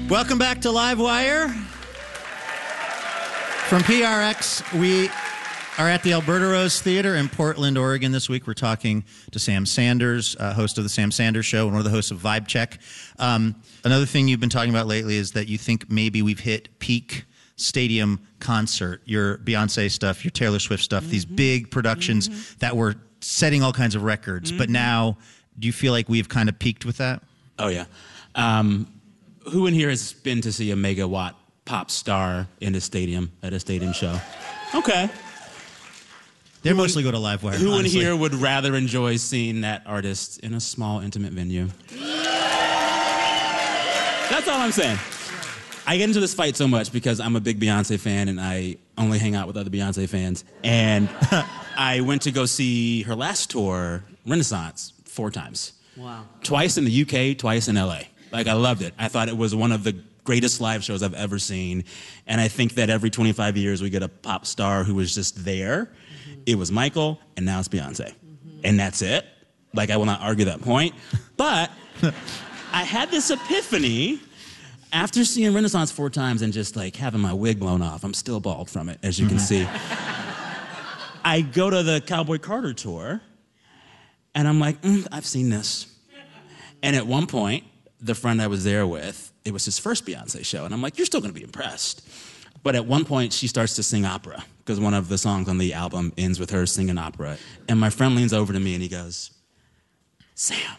Welcome back to Livewire. From PRX, we are at the Alberta Rose Theater in Portland, Oregon this week. We're talking to Sam Sanders, host of The Sam Sanders Show and one of the hosts of Vibe Check. Another thing you've been talking about lately is that you think maybe we've hit peak stadium concert, your Beyonce stuff, your Taylor Swift stuff, these big productions that were setting all kinds of records. But now, do you feel like we've kind of peaked with that? Oh, yeah. Who in here has been to see a megawatt pop star in a stadium, at a stadium show? Okay. They mostly go to Livewire. Who honestly. in here would rather enjoy seeing that artist in a small, intimate venue? That's all I'm saying. I get into this fight so much because I'm a big Beyonce fan and I only hang out with other Beyonce fans. And I went to go see her last tour, Renaissance, 4 times. Wow. Twice in the UK, twice in LA. Like, I loved it. I thought it was one of the greatest live shows I've ever seen. And I think that every 25 years we get a pop star who was just there. Mm-hmm. It was Michael, and now it's Beyonce. Mm-hmm. And that's it. Like, I will not argue that point. But I had this epiphany after seeing Renaissance 4 times and just, like, having my wig blown off. I'm still bald from it, as you can see. I go to the Cowboy Carter tour, and I'm like, I've seen this. And at one point, the friend I was there with, it was his first Beyonce show. And I'm like, you're still going to be impressed. But at one point, she starts to sing opera because one of the songs on the album ends with her singing opera. And my friend leans over to me and he goes, Sam,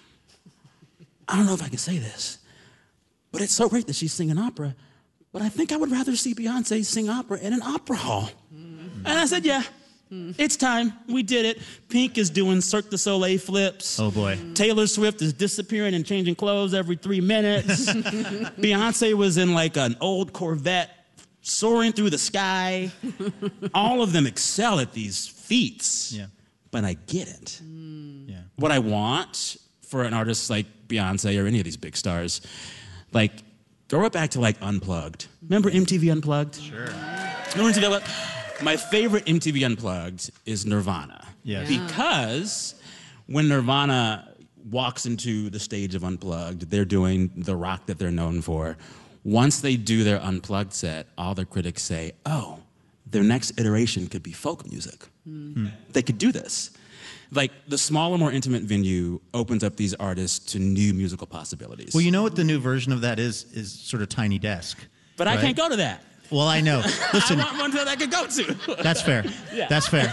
I don't know if I can say this, but it's so great that she's singing opera, but I think I would rather see Beyonce sing opera in an opera hall. And I said, yeah. It's time. We did it. Pink is doing Cirque du Soleil flips. Oh, boy. Taylor Swift is disappearing and changing clothes every 3 minutes. Beyonce was in like an old Corvette soaring through the sky. All of them excel at these feats. Yeah. But I get it. Yeah. What I want for an artist like Beyonce or any of these big stars, like, throw it back to like Unplugged. Remember MTV Unplugged? Sure. Remember MTV Unplugged? My favorite MTV Unplugged is Nirvana. Yes. Because when Nirvana walks into the stage of Unplugged, they're doing the rock that they're known for. Once they do their Unplugged set, all their critics say, oh, their next iteration could be folk music. They could do this. Like, the smaller, more intimate venue opens up these artists to new musical possibilities. Well, you know what the new version of that is sort of Tiny Desk. But right? I can't go to that. Well, I know. Listen, I want one that I could go to. that's fair. Yeah. That's fair.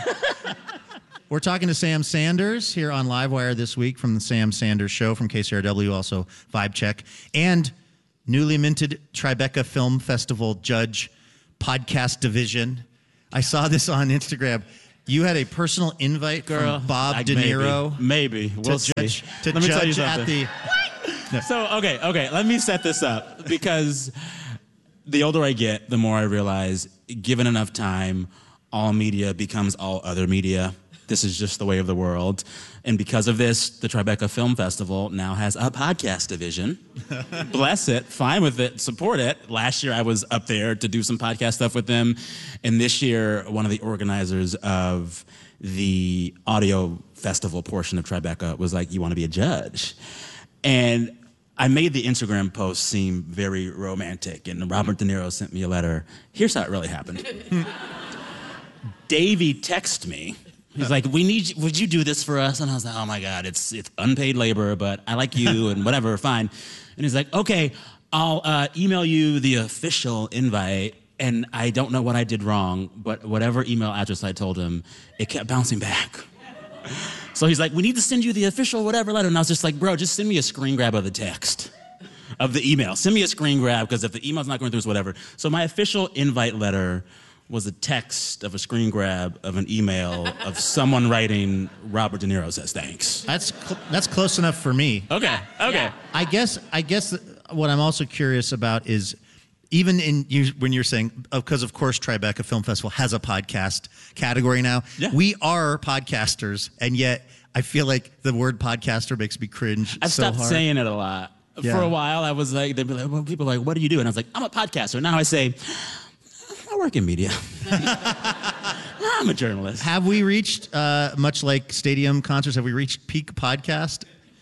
We're talking to Sam Sanders here on Livewire this week from the Sam Sanders Show from KCRW, also Vibe Check, and newly minted Tribeca Film Festival Judge Podcast Division. I saw this on Instagram. You had a personal invite from Bob De Niro. Maybe. We'll to judge, see. to Let me tell you judge at something. the... So, okay, let me set this up because the older I get, the more I realize, given enough time, all media becomes all other media. This is just the way of the world. And because of this, the Tribeca Film Festival now has a podcast division. Bless it, fine with it, support it. Last year I was up there to do some podcast stuff with them. And this year, one of the organizers of the audio festival portion of Tribeca was like, you want to be a judge? And I made the Instagram post seem very romantic, and Robert De Niro sent me a letter. Here's how it really happened. Davey texted me. He's like, "We need you. Would you do this for us?" And I was like, "Oh my God, it's unpaid labor, but I like you and whatever, fine." And he's like, "Okay, I'll email you the official invite." And I don't know what I did wrong, but whatever email address I told him, it kept bouncing back. So he's like, we need to send you the official whatever letter. And I was just like, bro, just send me a screen grab of the text, of the email. Send me a screen grab, because if the email's not going through, it's whatever. So my official invite letter was a text of a screen grab of an email of someone writing, Robert De Niro says thanks. That's close enough for me. Okay. Yeah. I guess what I'm also curious about is, even when you're saying, because of course Tribeca Film Festival has a podcast category now. Yeah. We are podcasters, and yet I feel like the word podcaster makes me cringe. I've stopped saying it a lot. Yeah. For a while, I was like, they'd be like, well, people are like, what do you do? And I was like, I'm a podcaster. Now I say, I work in media. I'm a journalist. Have we reached, much like stadium concerts, have we reached peak podcast?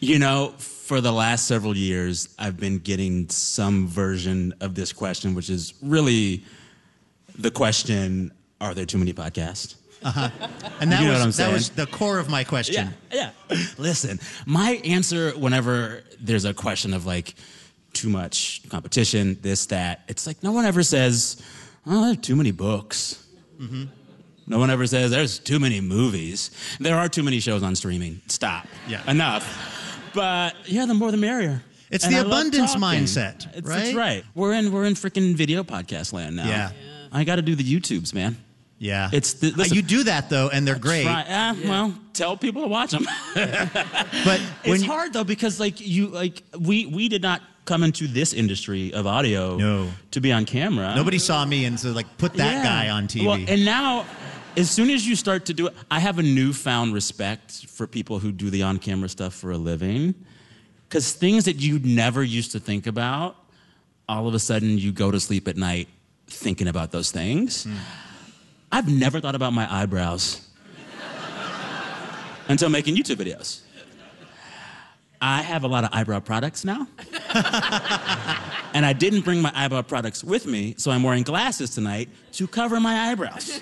You know, for the last several years, I've been getting some version of this question, which is really the question, are there too many podcasts? And that, You know what I'm that saying? was the core of my question. Yeah. Listen, my answer whenever there's a question of like too much competition, this, that, it's like no one ever says, oh, there are too many books. Mm-hmm. No one ever says there's too many movies. There are too many shows on streaming. Stop. Yeah. Enough. But yeah, the more the merrier. It's And the I love abundance talking. mindset, It's right? right. We're in freaking video podcast land now. Yeah. I got to do the YouTubes, man. Yeah. Listen, you do that, though, and they're great. Well, tell people to watch them. But when It's hard though because we did not come into this industry of audio to be on camera. nobody saw me and said, like, put that guy on TV. Well, and now, as soon as you start to do it, I have a newfound respect for people who do the on-camera stuff for a living. Because things that you never used to think about, all of a sudden you go to sleep at night thinking about those things. I've never thought about my eyebrows until making YouTube videos. I have a lot of eyebrow products now. And I didn't bring my eyebrow products with me, so I'm wearing glasses tonight to cover my eyebrows.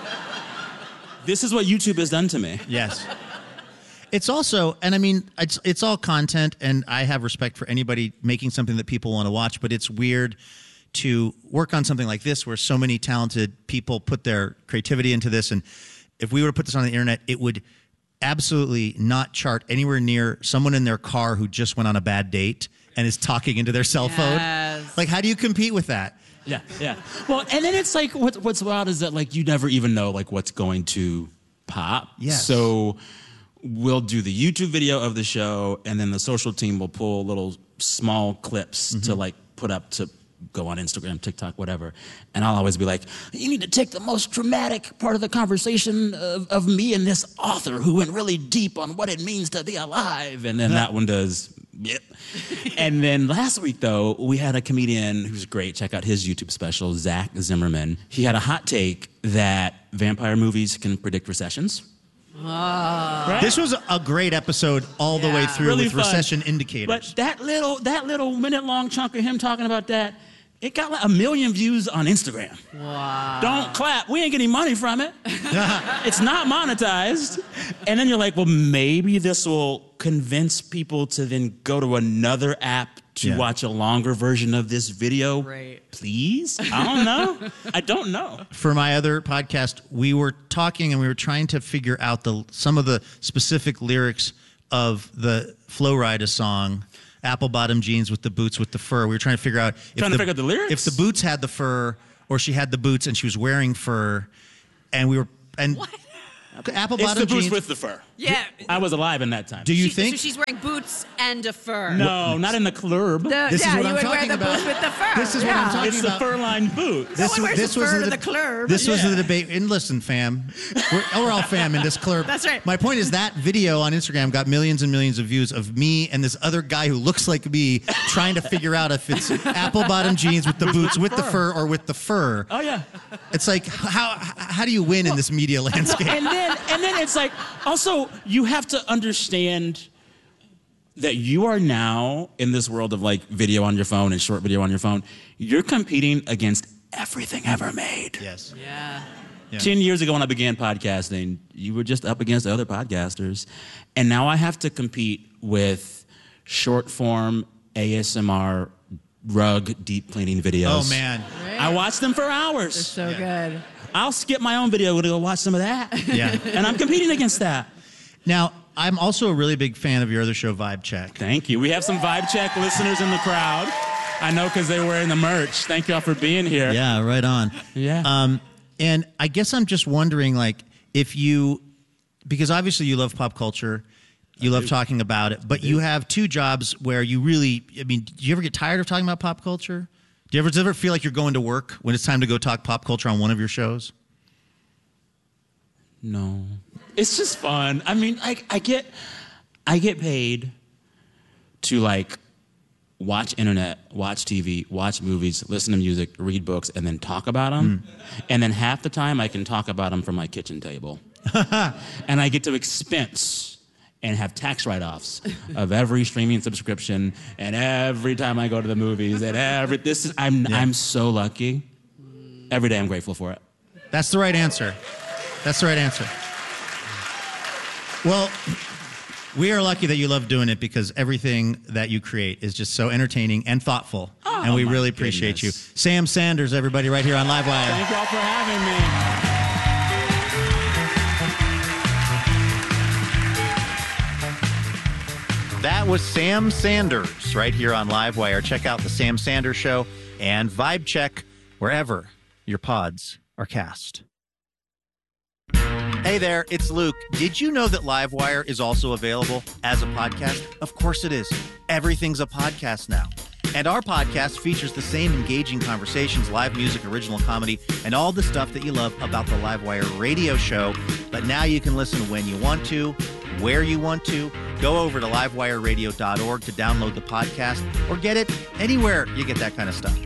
This is what YouTube has done to me. Yes. It's also, and I mean, it's all content, and I have respect for anybody making something that people want to watch, but it's weird to work on something like this where so many talented people put their creativity into this, and if we were to put this on the internet, it would absolutely not chart anywhere near someone in their car who just went on a bad date and is talking into their cell phone. Like, how do you compete with that? Yeah. Well, and then it's like, what's wild is that, like, you never even know, like, what's going to pop. Yes. So we'll do the YouTube video of the show, and then the social team will pull little small clips to, like, put up to go on Instagram, TikTok, whatever. And I'll always be like, you need to take the most dramatic part of the conversation of me and this author who went really deep on what it means to be alive. And then that one does, yep. And then last week, though, we had a comedian who's great. Check out his YouTube special, Zach Zimmerman. He had a hot take that vampire movies can predict recessions. Right? This was a great episode all the way through Really with fun. recession indicators. But that little minute-long chunk of him talking about that, it got like 1 million views on Instagram. Wow. Don't clap. We ain't getting money from it. It's not monetized. And then you're like, well, maybe this will convince people to then go to another app to watch a longer version of this video. Right. Please? I don't know. For my other podcast, we were talking and we were trying to figure out some of the specific lyrics of the Flo Rida song, Apple Bottom Jeans with the Boots with the Fur. We were trying to figure out Trying to figure out the lyrics? If the boots had the fur or she had the boots and she was wearing fur. And we were... And What? Apple It's Bottom the boots Jeans... with the fur. Yeah. I was alive in that time. Do you So think... she's wearing boots and a fur. No, not in the club. This is what you I'm would wear talking the about. boots with the fur. This is what I'm talking It's the about. fur-lined boots. No one wears the fur to the club. This was the debate. And listen, fam, we're all fam in this club. That's right. My point is that video on Instagram got millions and millions of views of me and this other guy who looks like me trying to figure out if it's apple bottom jeans with the boots, with the fur, or with the fur. Oh, yeah. It's like, how do you win in this media landscape? And then it's like, also, you have to understand that you are now in this world of like video on your phone and short video on your phone. You're competing against everything ever made. Yes. Yeah. 10 years ago when I began podcasting, you were just up against other podcasters. And now I have to compete with short form ASMR rug deep cleaning videos. Oh, man. I watch them for hours. So good. I'll skip my own video to go watch some of that. Yeah. And I'm competing against that. Now, I'm also a really big fan of your other show, Vibe Check. Thank you. We have some Vibe Check listeners in the crowd. I know because they're wearing the merch. Thank y'all for being here. Yeah, right on. Yeah. And I guess I'm just wondering, like, if you, because obviously you love pop culture, you love talking about it, but you have two jobs where you really, I mean, do you ever get tired of talking about pop culture? Does it ever feel like you're going to work when it's time to go talk pop culture on one of your shows? No. It's just fun. I mean, I get paid to like watch internet, watch TV, watch movies, listen to music, read books, and then talk about them. And then half the time I can talk about them from my kitchen table. And I get to expense and have tax write-offs of every streaming subscription and every time I go to the movies and I'm so lucky. Every day I'm grateful for it. That's the right answer. That's the right answer. Well, we are lucky that you love doing it because everything that you create is just so entertaining and thoughtful. And we really appreciate you. Sam Sanders, everybody, right here on Livewire. Thank you all for having me. That was Sam Sanders right here on Livewire. Check out The Sam Sanders Show and Vibe Check wherever your pods are cast. Hey there, it's Luke. Did you know that Livewire is also available as a podcast? Of course it is. Everything's a podcast now. And our podcast features the same engaging conversations, live music, original comedy, and all the stuff that you love about the Livewire radio show. But now you can listen when you want to, where you want to. Go over to livewireradio.org to download the podcast or get it anywhere you get that kind of stuff.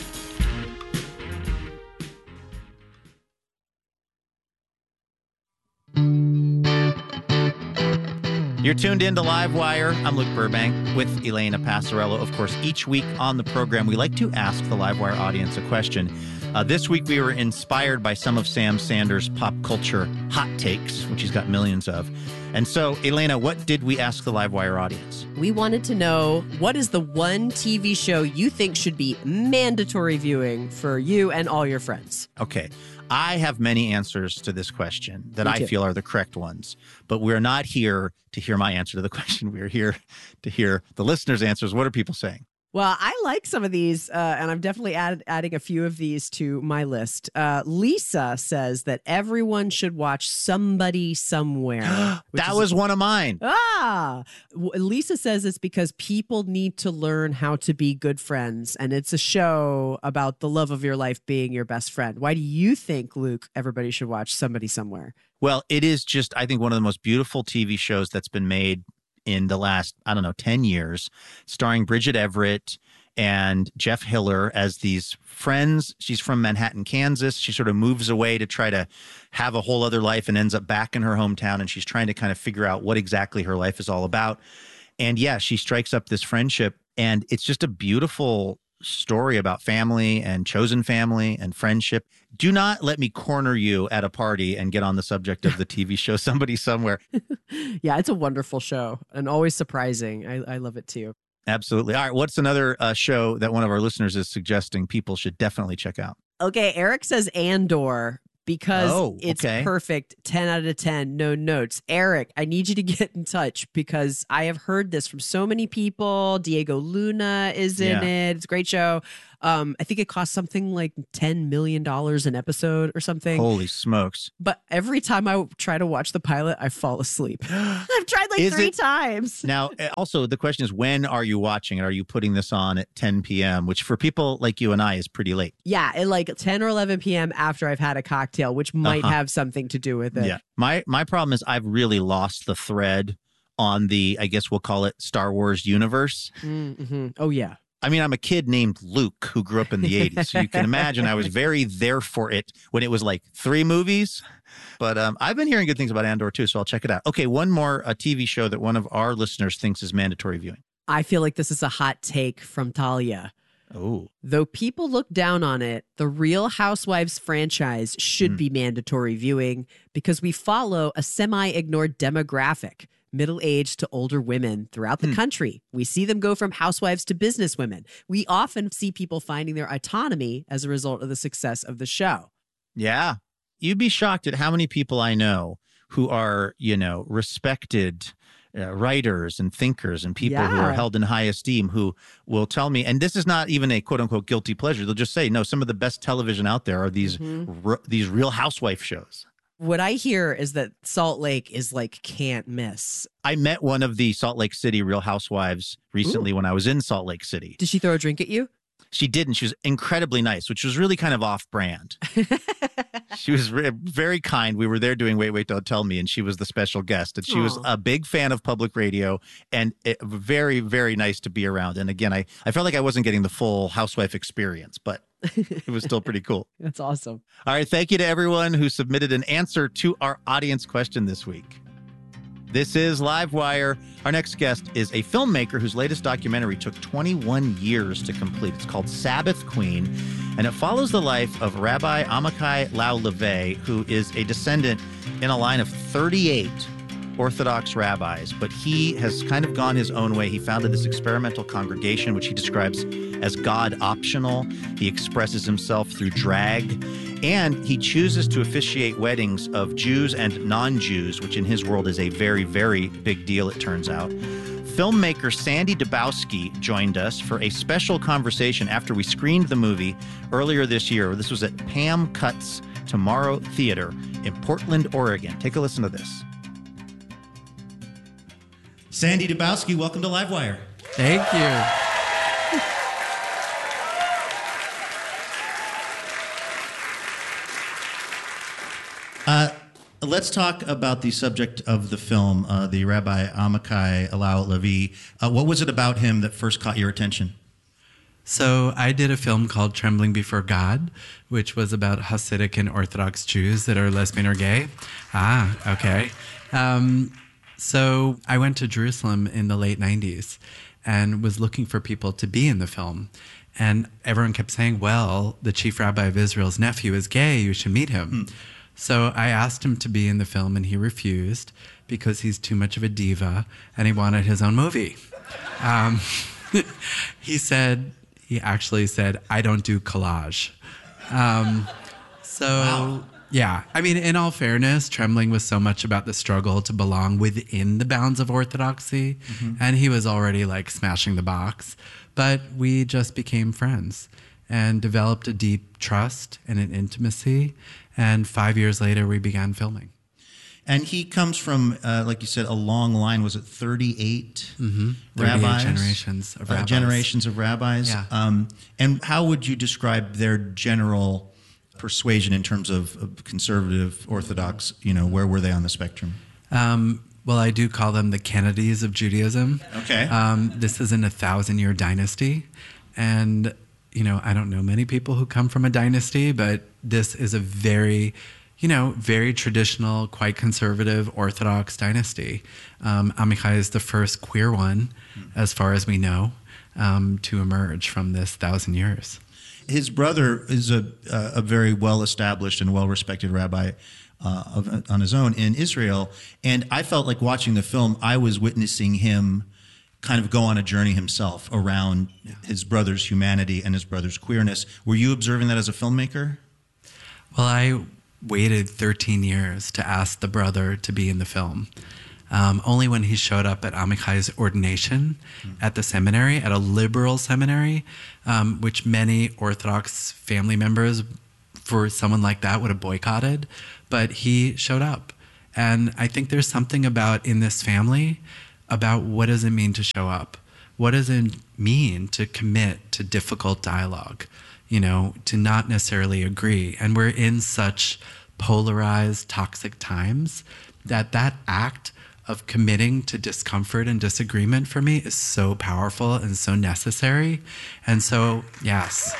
You're tuned in to Livewire. I'm Luke Burbank with Elena Passarello. Of course, each week on the program, we like to ask the Livewire audience a question. This week, we were inspired by some of Sam Sanders' pop culture hot takes, which he's got millions of. And so, Elena, what did we ask the Livewire audience? We wanted to know, what is the one TV show you think should be mandatory viewing for you and all your friends? Okay. I have many answers to this question that I feel are the correct ones, but we're not here to hear my answer to the question. We're here to hear the listeners' answers. What are people saying? Well, I like some of these, and I'm definitely adding a few of these to my list. Lisa says that everyone should watch Somebody Somewhere. That was one of mine. Lisa says it's because people need to learn how to be good friends, and it's a show about the love of your life being your best friend. Why do you think, Luke, everybody should watch Somebody Somewhere? Well, it is just, I think, one of the most beautiful TV shows that's been made in the last, 10 years, starring Bridget Everett and Jeff Hiller as these friends. She's from Manhattan, Kansas. She sort of moves away to try to have a whole other life and ends up back in her hometown. And she's trying to kind of figure out what exactly her life is all about. And yeah, she strikes up this friendship. And it's just a beautiful story about family and chosen family and friendship. Do not let me corner you at a party and get on the subject of the TV show Somebody Somewhere. Yeah, it's a wonderful show and always surprising. I love it too. Absolutely. All right. What's another show that one of our listeners is suggesting people should definitely check out? Okay. Eric says Andor because it's perfect. 10 out of 10. No notes. Eric, I need you to get in touch because I have heard this from so many people. Diego Luna is in it. It's a great show. I think it costs something like $10 million an episode or something. Holy smokes. But every time I try to watch the pilot, I fall asleep. I've tried like three times. Now, also, the question is, when are you watching it? Are you putting this on at 10 p.m., which for people like you and I is pretty late? Yeah, at like 10 or 11 p.m. after I've had a cocktail, which might have something to do with it. Yeah. My problem is I've really lost the thread on the, I guess we'll call it Star Wars universe. Mm-hmm. Oh, yeah. I mean, I'm a kid named Luke who grew up in the 80s. So you can imagine I was very there for it when it was like 3 movies. But I've been hearing good things about Andor, too, so I'll check it out. Okay, one more TV show that one of our listeners thinks is mandatory viewing. I feel like this is a hot take from Talia. Oh. Though people look down on it, the Real Housewives franchise should be mandatory viewing because we follow a semi-ignored demographic. Middle-aged to older women throughout the country. We see them go from housewives to businesswomen. We often see people finding their autonomy as a result of the success of the show. Yeah. You'd be shocked at how many people I know who are, respected writers and thinkers and people who are held in high esteem who will tell me, and this is not even a quote-unquote guilty pleasure. They'll just say, no, some of the best television out there are these Real Housewife shows. What I hear is that Salt Lake is like can't miss. I met one of the Salt Lake City Real Housewives recently when I was in Salt Lake City. Did she throw a drink at you? She didn't. She was incredibly nice, which was really kind of off-brand. She was very kind. We were there doing Wait, Don't Tell Me, and she was the special guest. And she was a big fan of public radio and very, very nice to be around. And again, I felt like I wasn't getting the full housewife experience, but it was still pretty cool. That's awesome. All right. Thank you to everyone who submitted an answer to our audience question this week. This is Livewire. Our next guest is a filmmaker whose latest documentary took 21 years to complete. It's called Sabbath Queen, and it follows the life of Rabbi Amichai Lau-Lavie, who is a descendant in a line of 38 Orthodox rabbis, but he has kind of gone his own way. He founded this experimental congregation, which he describes as God optional. He expresses himself through drag, and he chooses to officiate weddings of Jews and non-Jews, which in his world is a very, very big deal, it turns out. Filmmaker Sandy Dabowski joined us for a special conversation after we screened the movie earlier this year. This was at Pam Cutts Tomorrow Theater in Portland, Oregon. Take a listen to this. Sandy Dabowski, welcome to Livewire. Thank you. Let's talk about the subject of the film, the Rabbi Amichai Lau-Lavie. What was it about him that first caught your attention? So I did a film called Trembling Before God, which was about Hasidic and Orthodox Jews that are lesbian or gay. Okay. So I went to Jerusalem in the late 90s and was looking for people to be in the film. And everyone kept saying, well, the chief rabbi of Israel's nephew is gay, you should meet him. So I asked him to be in the film, and he refused because he's too much of a diva, and he wanted his own movie. He actually said, I don't do collage. Wow. Yeah, I mean, in all fairness, Trembling was so much about the struggle to belong within the bounds of orthodoxy, and he was already like smashing the box. But we just became friends and developed a deep trust and an intimacy. And 5 years later, we began filming. And he comes from, like you said, a long line. Was it 38 38 rabbis? generations of rabbis. Generations of rabbis. Yeah. And how would you describe their general persuasion in terms of conservative, Orthodox? Where were they on the spectrum? Well, I do call them the Kennedys of Judaism. Okay. This is in 1,000-year dynasty. And, I don't know many people who come from a dynasty, but this is a very, very traditional, quite conservative Orthodox dynasty. Amichai is the first queer one, as far as we know, to emerge from this 1,000 years. His brother is a very well-established and well-respected rabbi on his own in Israel. And I felt like watching the film, I was witnessing him kind of go on a journey himself around his brother's humanity and his brother's queerness. Were you observing that as a filmmaker? Well, I waited 13 years to ask the brother to be in the film. Only when he showed up at Amichai's ordination at the seminary, at a liberal seminary, which many Orthodox family members, for someone like that, would have boycotted. But he showed up. And I think there's something about in this family about what does it mean to show up? What does it mean to commit to difficult dialogue? To not necessarily agree. And we're in such polarized, toxic times that act of committing to discomfort and disagreement for me is so powerful and so necessary. And so, yes.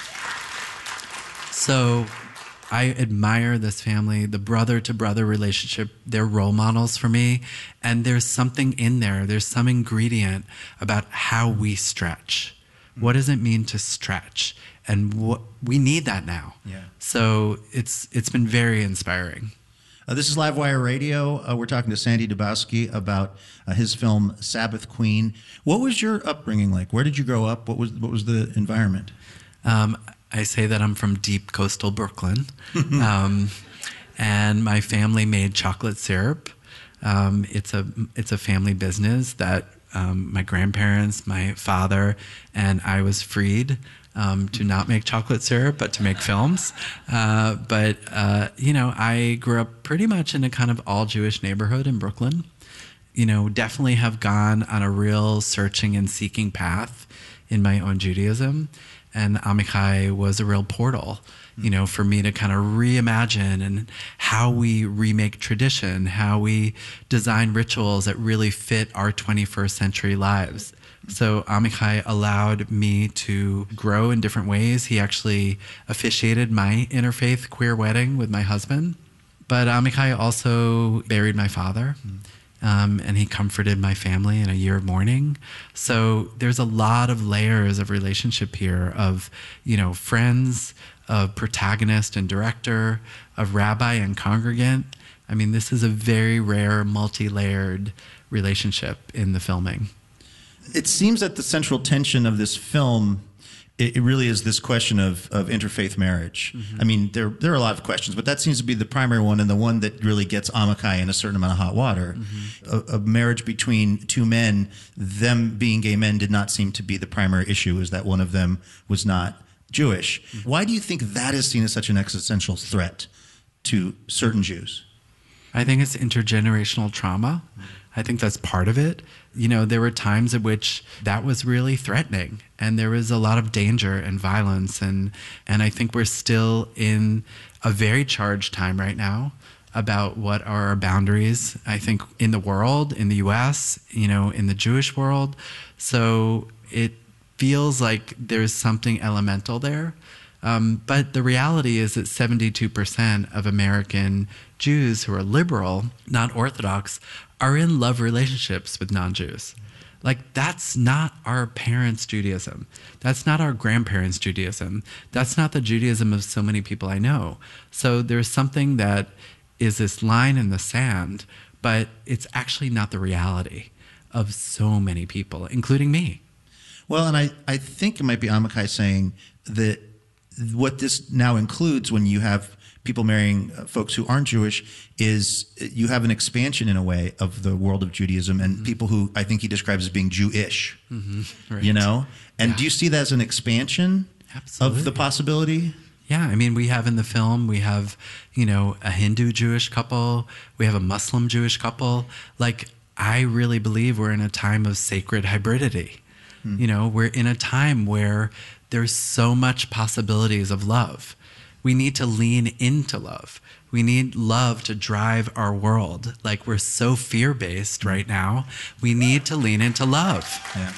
So I admire this family, the brother-to-brother relationship. They're role models for me. And there's something in there. There's some ingredient about how we stretch. What does it mean to stretch? And we need that now. Yeah. So it's been very inspiring. This is Livewire Radio. We're talking to Sandy Dabowski about his film Sabbath Queen. What was your upbringing like? Where did you grow up? What was the environment? I say that I'm from deep coastal Brooklyn, and my family made chocolate syrup. It's a family business that my grandparents, my father, and I was freed to not make chocolate syrup, but to make films. But I grew up pretty much in a kind of all-Jewish neighborhood in Brooklyn. Definitely have gone on a real searching and seeking path in my own Judaism. And Amichai was a real portal, for me to kind of reimagine and how we remake tradition, how we design rituals that really fit our 21st century lives. So Amichai allowed me to grow in different ways. He actually officiated my interfaith queer wedding with my husband. But Amichai also buried my father. and he comforted my family in a year of mourning. So there's a lot of layers of relationship here of, friends, of protagonist and director, of rabbi and congregant. I mean, this is a very rare, multi-layered relationship in the filming. It seems that the central tension of this film, it really is this question of interfaith marriage. I mean, there are a lot of questions, but that seems to be the primary one, and the one that really gets Amichai in a certain amount of hot water. A marriage between two men, them being gay men, did not seem to be the primary issue, is that one of them was not Jewish. Why do you think that is seen as such an existential threat to certain Jews? I think it's intergenerational trauma. I think that's part of it. There were times at which that was really threatening, and there was a lot of danger and violence, and I think we're still in a very charged time right now about what are our boundaries, I think, in the world, in the US, in the Jewish world. So it feels like there's something elemental there. But the reality is that 72% of American Jews who are liberal, not Orthodox, are in love relationships with non-Jews. Like, that's not our parents' Judaism. That's not our grandparents' Judaism. That's not the Judaism of so many people I know. So there's something that is this line in the sand, but it's actually not the reality of so many people, including me. Well, and I think it might be Amichai saying that what this now includes when you have people marrying folks who aren't Jewish is you have an expansion in a way of the world of Judaism and people who I think he describes as being Jewish, Right. And do you see that as an expansion Absolutely. of the possibility? Yeah, I mean, we have in the film, we have, a Hindu Jewish couple, we have a Muslim Jewish couple. Like, I really believe we're in a time of sacred hybridity. We're in a time where there's so much possibilities of love. We need to lean into love. We need love to drive our world. Like, we're so fear-based right now. We need to lean into love. Yeah.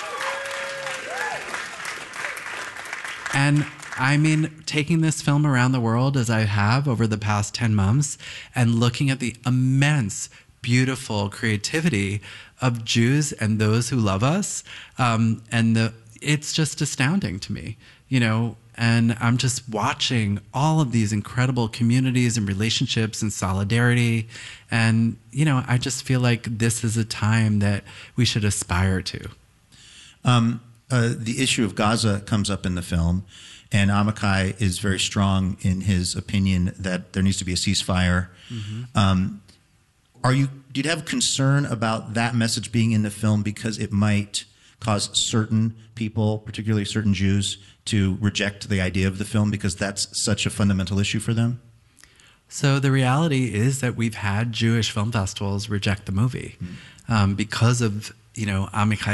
And I mean, taking this film around the world as I have over the past 10 months and looking at the immense, beautiful creativity of Jews and those who love us, it's just astounding to me, and I'm just watching all of these incredible communities and relationships and solidarity. And, I just feel like this is a time that we should aspire to. The issue of Gaza comes up in the film, and Amichai is very strong in his opinion that there needs to be a ceasefire. Do you have concern about that message being in the film because it might cause certain people, particularly certain Jews, to reject the idea of the film because that's such a fundamental issue for them? So the reality is that we've had Jewish film festivals reject the movie because of, Amichai's